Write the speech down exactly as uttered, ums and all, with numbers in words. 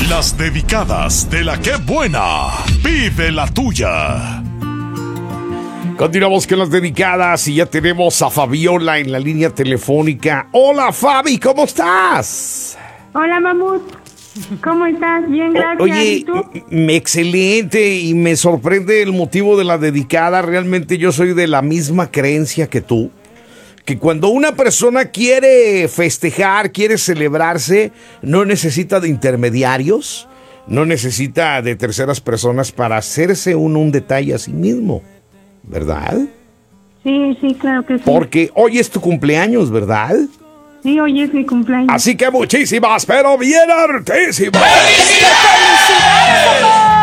las dedicadas de la que buena. Vive la tuya. Continuamos con las dedicadas y ya tenemos a Fabiola en la línea telefónica. Hola, Fabi, ¿cómo estás? Hola, Mamut. ¿Cómo estás? Bien, gracias. Oye, ¿Y tú? m- excelente, y me sorprende el motivo de la dedicada. Realmente yo soy de la misma creencia que tú, que cuando una persona quiere festejar, quiere celebrarse, no necesita de intermediarios, no necesita de terceras personas para hacerse uno un detalle a sí mismo, ¿verdad? Sí, sí, claro que sí. Porque hoy es tu cumpleaños, ¿verdad? Sí, hoy es mi cumpleaños. Así que muchísimas, pero bien hartísimas. ¡Felicidades, amor!